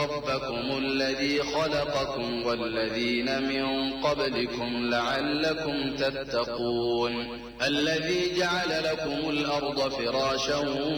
ربكم الذي خلقكم والذين من قبلكم لعلكم تتقون الذي جعل لكم الأرض فراشا